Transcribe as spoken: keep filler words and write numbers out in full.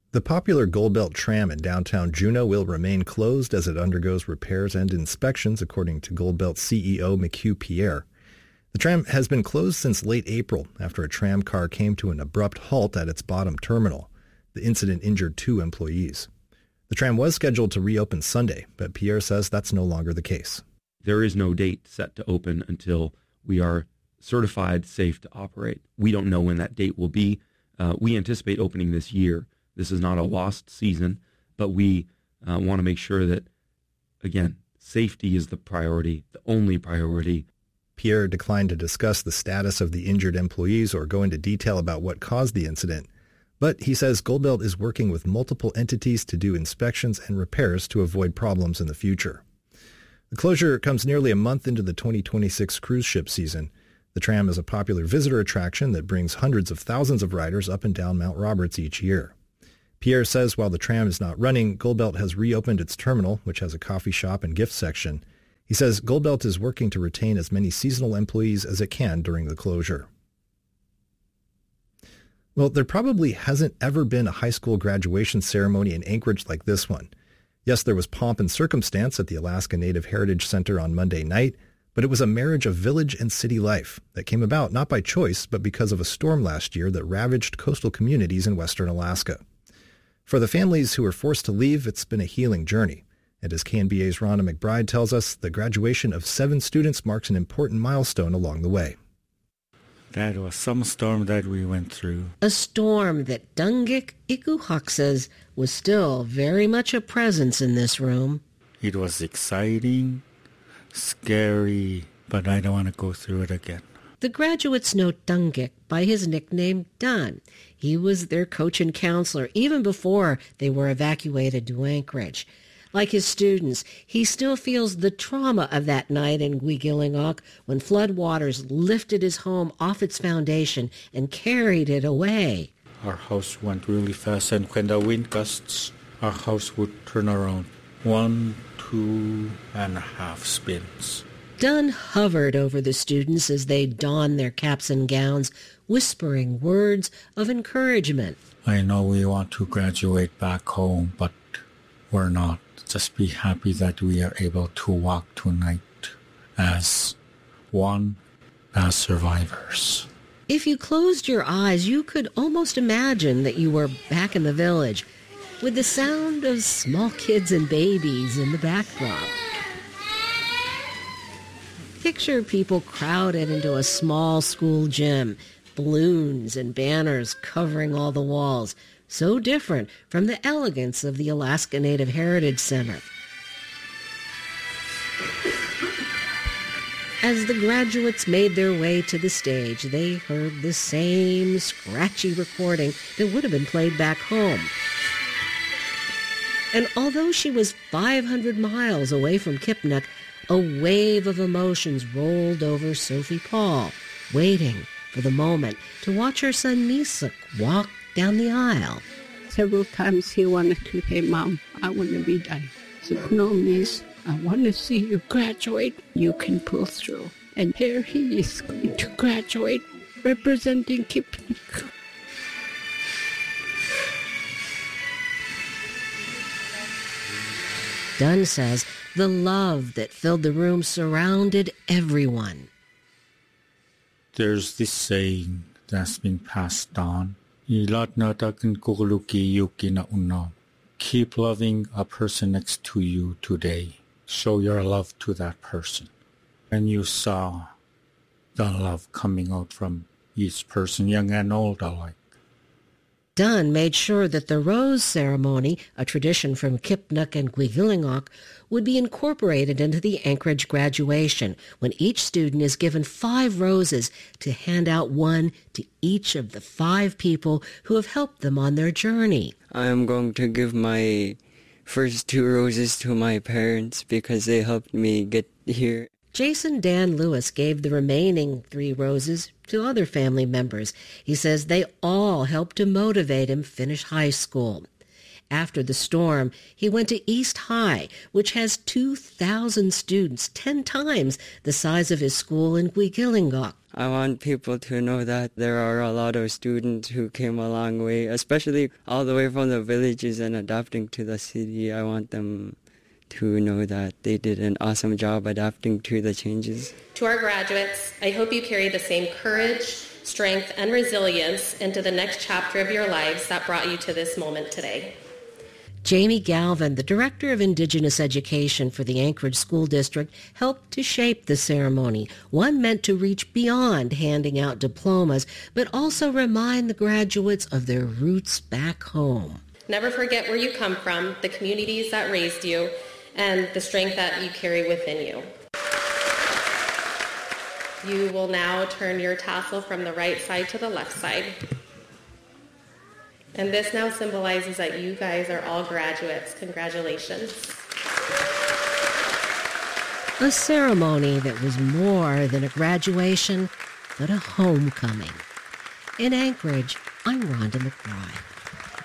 The popular Gold Belt tram in downtown Juneau will remain closed as it undergoes repairs and inspections, according to Gold Belt C E O McHugh Pierre. The tram has been closed since late April after a tram car came to an abrupt halt at its bottom terminal. The incident injured two employees. The tram was scheduled to reopen Sunday, but Pierre says that's no longer the case. There is no date set to open until we are certified safe to operate. We don't know when that date will be. Uh, we anticipate opening this year. This is not a lost season, but we uh, want to make sure that, again, safety is the priority, the only priority. Pierre declined to discuss the status of the injured employees or go into detail about what caused the incident, but he says Gold Belt is working with multiple entities to do inspections and repairs to avoid problems in the future. The closure comes nearly a month into the twenty twenty-six cruise ship season. The tram is a popular visitor attraction that brings hundreds of thousands of riders up and down Mount Roberts each year. Pierre says while the tram is not running, Gold Belt has reopened its terminal, which has a coffee shop and gift section. He says Gold Belt is working to retain as many seasonal employees as it can during the closure. Well, there probably hasn't ever been a high school graduation ceremony in Anchorage like this one. Yes, there was pomp and circumstance at the Alaska Native Heritage Center on Monday night, but it was a marriage of village and city life that came about not by choice, but because of a storm last year that ravaged coastal communities in western Alaska. For the families who were forced to leave, it's been a healing journey. And as K N B A's Rhonda McBride tells us, the graduation of seven students marks an important milestone along the way. That was some storm that we went through. A storm that Dungik Ikuhak says was still very much a presence in this room. It was exciting, scary, but I don't want to go through it again. The graduates know Dungik by his nickname Dun. He was their coach and counselor even before they were evacuated to Anchorage. Like his students, he still feels the trauma of that night in Guigilingok when floodwaters lifted his home off its foundation and carried it away. Our house went really fast, and when the wind gusts, our house would turn around one, two and a half spins. Dunn hovered over the students as they donned their caps and gowns, whispering words of encouragement. I know we want to graduate back home, but we're not. Just be happy that we are able to walk tonight as one, as survivors. If you closed your eyes, you could almost imagine that you were back in the village, with the sound of small kids and babies in the backdrop. Picture people crowded into a small school gym, balloons and banners covering all the walls, so different from the elegance of the Alaska Native Heritage Center. As the graduates made their way to the stage, they heard the same scratchy recording that would have been played back home. And although she was five hundred miles away from Kipnuk, a wave of emotions rolled over Sophie Paul, waiting for the moment to watch her son Misak walk down the aisle. Several times he wanted to say, Mom, I want to be done. I said, no, Miss, I want to see you graduate. You can pull through. And here he is going to graduate, representing Kipnuk. Dunn says the love that filled the room surrounded everyone. There's this saying that's been passed on. Keep loving a person next to you today. Show your love to that person. And you saw the love coming out from each person, young and old alike. Dunn made sure that the rose ceremony, a tradition from Kipnuk and Guigilingok, would be incorporated into the Anchorage graduation, when each student is given five roses to hand out one to each of the five people who have helped them on their journey. I am going to give my first two roses to my parents because they helped me get here. Jason Dan Lewis gave the remaining three roses to other family members. He says they all helped to motivate him finish high school. After the storm, he went to East High, which has two thousand students, ten times the size of his school in Guigilingok. I want people to know that there are a lot of students who came a long way, especially all the way from the villages and adapting to the city. I want them to know that they did an awesome job adapting to the changes. To our graduates, I hope you carry the same courage, strength, and resilience into the next chapter of your lives that brought you to this moment today. Jamie Galvin, the Director of Indigenous Education for the Anchorage School District, helped to shape the ceremony, one meant to reach beyond handing out diplomas, but also remind the graduates of their roots back home. Never forget where you come from, the communities that raised you, and the strength that you carry within you. You will now turn your tassel from the right side to the left side. And this now symbolizes that you guys are all graduates. Congratulations. A ceremony that was more than a graduation, but a homecoming. In Anchorage, I'm Rhonda McBride.